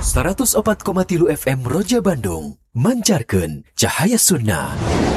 104,3 FM Roja Bandung mancarkan cahaya sunnah.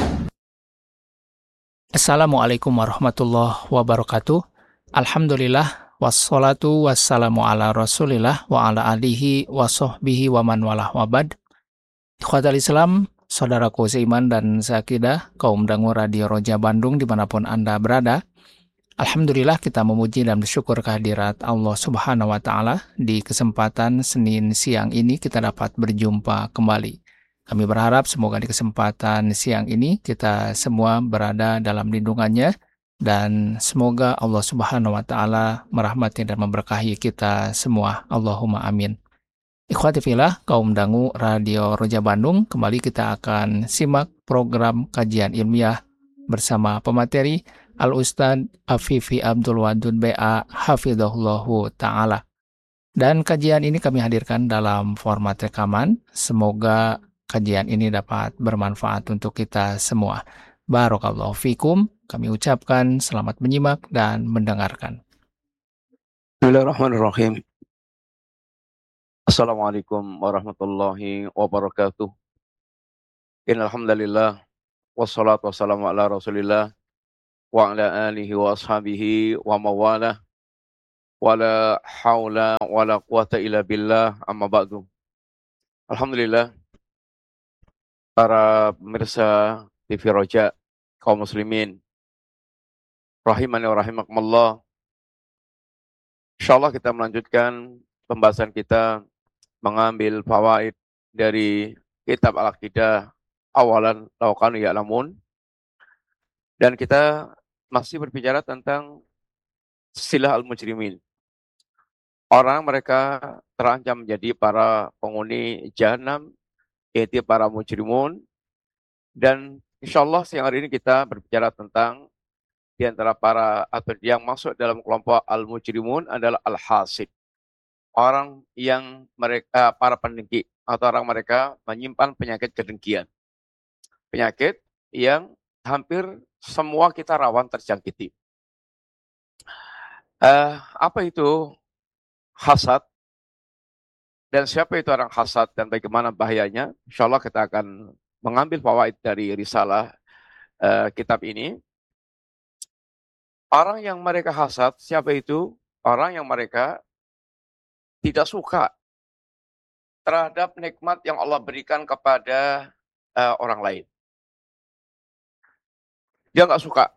Assalamualaikum warahmatullahi wabarakatuh. Alhamdulillah wassalatu wassalamu ala Rasulillah wa ala alihi wa sahbihi wa man walah wabad. Ikhwatal Islam, saudaraku seiman dan seakidah, kaum dangu Radio Roja Bandung dimanapun Anda berada. Alhamdulillah kita memuji dan bersyukur kehadirat Allah Subhanahu wa Ta'ala. Di kesempatan Senin siang ini kita dapat berjumpa kembali. Kami berharap semoga di kesempatan siang ini kita semua berada dalam lindungannya dan semoga Allah Subhanahu wa Ta'ala merahmati dan memberkahi kita semua. Allahumma amin. Ikhwati fillah, kaum dangu Radio Roja Bandung, kembali kita akan simak program kajian ilmiah bersama pemateri Al-Ustadz Afifi Abdul Wadud BA Hafidhahullahu Ta'ala. Dan kajian ini kami hadirkan dalam format rekaman. Semoga kajian ini dapat bermanfaat untuk kita semua. Barakallahu fikum. Kami ucapkan selamat menyimak dan mendengarkan. Bismillahirrahmanirrahim. Assalamualaikum warahmatullahi wabarakatuh. Innal hamdalillah wassalatu wassalamu ala Rasulillah wa ala alihi wa ashabihi wa mawalah. Wala haula wala quwata illa billah, amma ba'du. Alhamdulillah, para pemirsa TV Roja, kaum muslimin, rahimani wa rahimakumullah. Insyaallah kita melanjutkan pembahasan kita mengambil fawaid dari kitab Al-Aqidah Awalan Law Kanu Ya'lamun. Dan kita masih berbicara tentang silah al-mujrimin. Orang mereka terancam menjadi para penghuni jahanam, yaitu para mujrimun. Dan insyaallah siang hari ini kita berbicara tentang di antara para atau yang masuk dalam kelompok al-mujrimun adalah al-hasid. Orang yang mereka para pendengki atau orang mereka menyimpan penyakit kedengkian. Penyakit yang hampir semua kita rawan terjangkiti. Apa itu hasad? Dan siapa itu orang hasad dan bagaimana bahayanya? Insyaallah kita akan mengambil fawaid dari risalah kitab ini. Orang yang mereka hasad, siapa itu? Orang yang mereka tidak suka terhadap nikmat yang Allah berikan kepada orang lain. Dia nggak suka.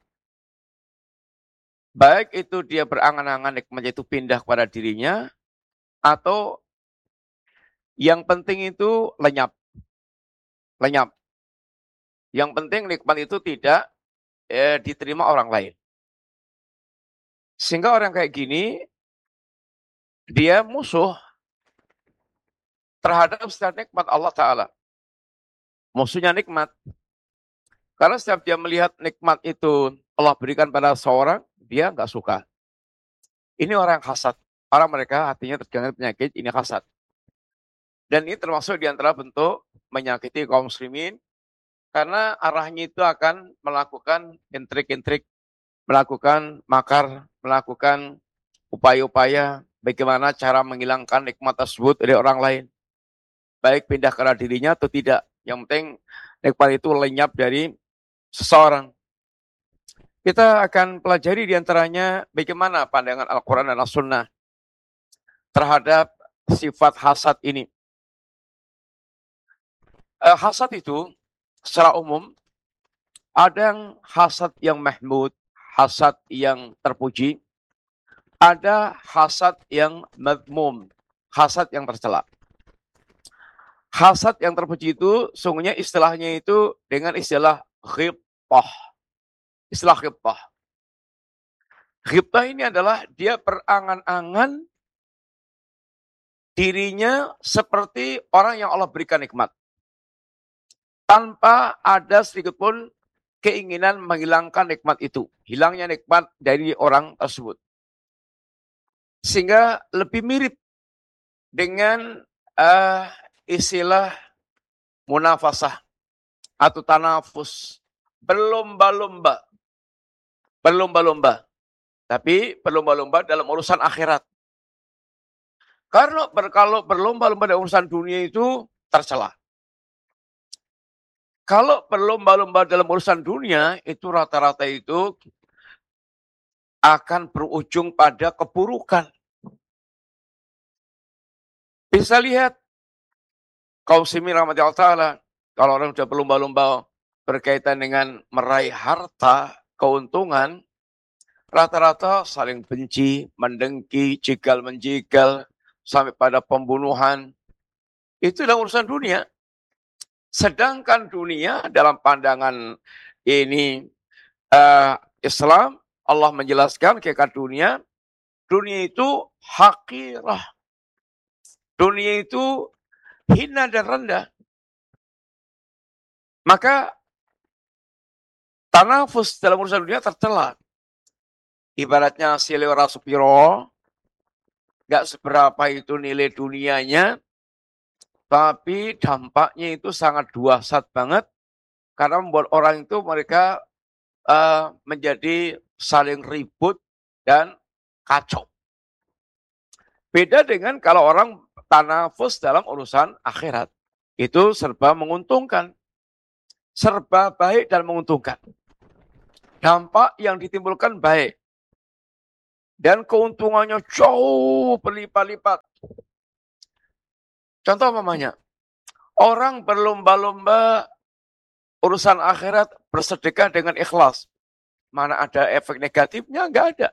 Baik itu dia berangan-angan nikmatnya itu pindah kepada dirinya, atau yang penting itu lenyap. Lenyap. Yang penting nikmat itu tidak diterima orang lain. Sehingga orang kayak gini, dia musuh terhadap setiap nikmat Allah Ta'ala. Musuhnya nikmat. Karena setiap dia melihat nikmat itu Allah berikan pada seorang, dia nggak suka. Ini orang hasad. Orang mereka hatinya terjangkit penyakit, ini hasad. Dan ini termasuk di antara bentuk menyakiti kaum muslimin, karena arahnya itu akan melakukan intrik-intrik, melakukan makar, melakukan upaya-upaya bagaimana cara menghilangkan nikmat tersebut dari orang lain. Baik pindah ke arah dirinya atau tidak. Yang penting nikmat itu lenyap dari seseorang. Kita akan pelajari diantaranya bagaimana pandangan Al-Quran dan As-Sunnah terhadap sifat hasad ini. Hasad itu secara umum ada yang hasad yang mahmud, hasad yang terpuji, ada hasad yang madmum, hasad yang tercela. Hasad yang terpuji itu sungguhnya istilahnya itu dengan istilah ghibtah. Istilah ghibtah. Ghibtah ini adalah dia berangan-angan dirinya seperti orang yang Allah berikan nikmat. Tanpa ada sedikit pun keinginan menghilangkan nikmat itu. Hilangnya nikmat dari orang tersebut. Sehingga lebih mirip dengan istilah munafasah atau tanafus. Berlomba-lomba. Berlomba-lomba. Tapi berlomba-lomba dalam urusan akhirat. Karena kalau berlomba-lomba dalam urusan dunia itu tercela. Kalau berlomba-lomba dalam urusan dunia, itu rata-rata itu akan berujung pada keburukan. Bisa lihat, kaum muslimin rahmati Allah Ta'ala, kalau orang sudah berlomba-lomba berkaitan dengan meraih harta, keuntungan, rata-rata saling benci, mendengki, jegal-menjegal, sampai pada pembunuhan. Itu dalam urusan dunia. Sedangkan dunia dalam pandangan ini Islam, Allah menjelaskan hakikat dunia itu hakirah. Dunia itu hina dan rendah. Maka tanafus dalam urusan dunia tercela. Ibaratnya sileo supiro, gak seberapa itu nilai dunianya, tapi dampaknya itu sangat dahsyat banget, karena membuat orang itu mereka menjadi saling ribut dan kacau. Beda dengan kalau orang tanafus dalam urusan akhirat. Itu serba menguntungkan. Serba baik dan menguntungkan. Dampak yang ditimbulkan baik. Dan keuntungannya jauh berlipat-lipat. Contoh mamanya, orang berlomba-lomba urusan akhirat bersedekah dengan ikhlas. Mana ada efek negatifnya? Enggak ada.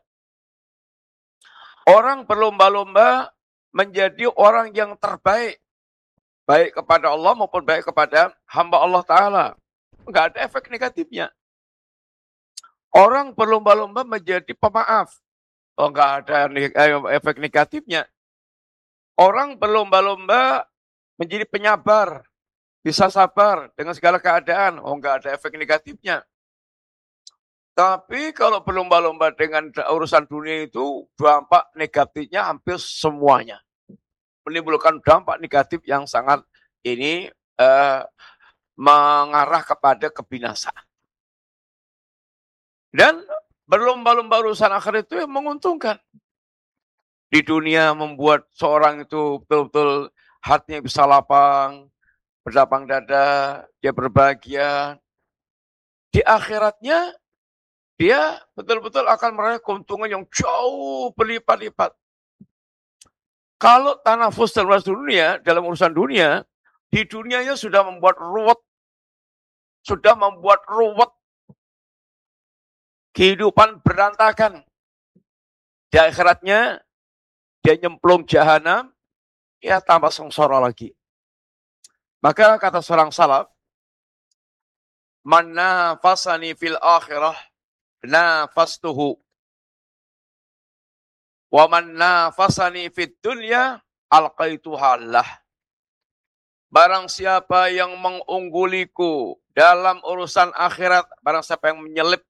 Orang berlomba-lomba menjadi orang yang terbaik. Baik kepada Allah maupun baik kepada hamba Allah Ta'ala. Enggak ada efek negatifnya. Orang berlomba-lomba menjadi pemaaf. Oh, enggak ada efek negatifnya. Orang berlomba-lomba menjadi penyabar. Bisa sabar dengan segala keadaan. Oh, enggak ada efek negatifnya. Tapi kalau berlomba-lomba dengan urusan dunia itu, dampak negatifnya hampir semuanya. Menimbulkan dampak negatif yang sangat ini mengarah kepada kebinasaan. Dan berlomba-lomba urusan akhirat itu yang menguntungkan. Di dunia membuat seorang itu betul-betul hatinya bisa lapang, berlapang dada, dia berbahagia. Di akhiratnya, dia betul-betul akan meraih keuntungan yang jauh berlipat-lipat. Kalau tanafus dalam urusan dunia, di dunianya sudah membuat ruwet, kehidupan berantakan. Di akhiratnya, dia nyemplung jahanam, ya tambah sengsara lagi. Maka kata seorang salaf, man nafasani fil akhirah, nafastuhu. Wa man nafasani fid dunya alqaituha lah. Barang siapa yang mengungguliku dalam urusan akhirat, barang siapa yang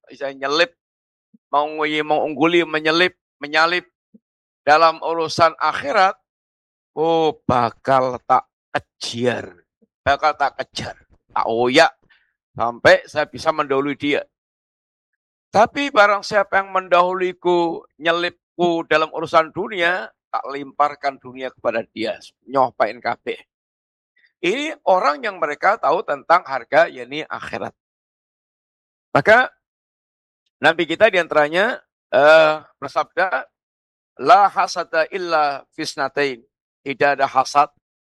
menyalip dalam urusan akhirat, oh bakal tak kejar, tak oyak sampai saya bisa mendahului dia. Tapi barang siapa yang mendahuluiku, nyelipku dalam urusan dunia, tak limparkan dunia kepada dia. Nyopain kabeh. Ini orang yang mereka tahu tentang harga, yakni akhirat. Maka Nabi kita diantaranya bersabda, la hasada illa fisnatain. Tidak ada hasad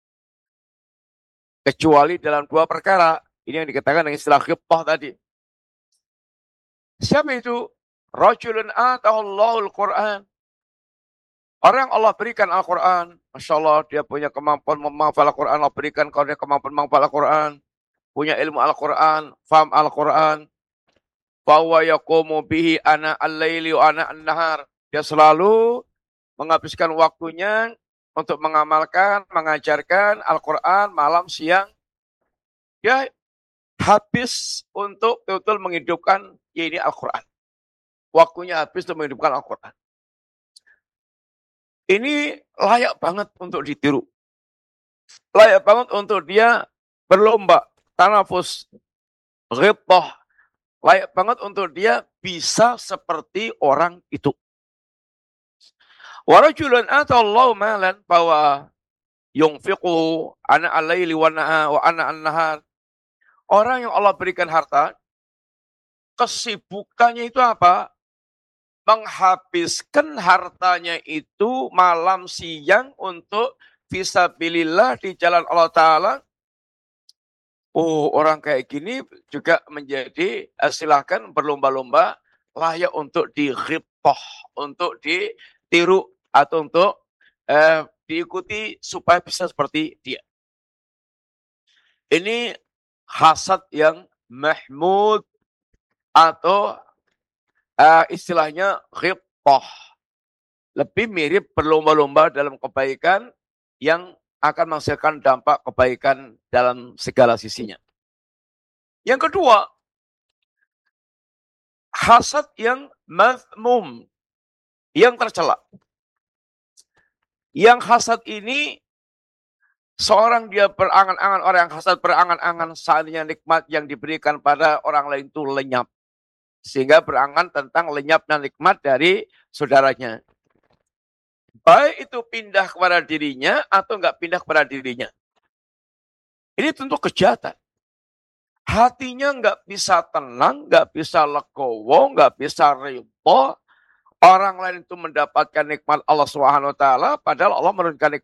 kecuali dalam dua perkara. Ini yang dikatakan dengan istilah ghibthah tadi. Siapa itu? Rajulun atahallahul Qur'an. Orang yang Allah berikan Al-Quran. Masya Allah, dia punya kemampuan menghafal Al-Quran. Allah berikan kalau dia kemampuan menghafal Al-Quran. Punya ilmu Al-Quran. Faham Al-Quran. Fahuwa yaqumu bihi ana al-laili wa ana an-nahar. Dia selalu menghabiskan waktunya untuk mengamalkan, mengajarkan Al-Quran malam, siang. Dia habis untuk betul-betul menghidupkan ini Al-Quran. Waktunya habis untuk menghidupkan Al-Quran. Ini layak banget untuk ditiru. Layak banget untuk dia berlomba, tanafus, ghibthah. Layak banget untuk dia bisa seperti orang itu. Wa rajulun atallahu malan bahwa yunfiquhu ana al-laili wa ana an-nahar. Orang yang Allah berikan harta, kesibukannya itu apa? Menghabiskan hartanya itu malam siang untuk fisabilillah di jalan Allah Ta'ala. Oh, orang kayak gini juga menjadi, silahkan berlomba-lomba, layak untuk dighibthah, untuk ditiru, atau untuk diikuti supaya bisa seperti dia. Ini hasad yang mahmud atau istilahnya ghibthah. Lebih mirip berlomba-lomba dalam kebaikan yang akan menghasilkan dampak kebaikan dalam segala sisinya. Yang kedua, hasad yang mazmum, yang tercela. Yang hasad ini, seorang dia berangan-angan, orang yang hasad berangan-angan seandainya nikmat yang diberikan pada orang lain itu lenyap. Sehingga berangan tentang lenyapnya nikmat dari saudaranya. Baik itu pindah kepada dirinya atau enggak pindah kepada dirinya. Ini tentu kejahatan. Hatinya enggak bisa tenang, enggak bisa legowo, enggak bisa ridho. Orang lain itu mendapatkan nikmat Allah SWT, padahal Allah menurunkan nikmat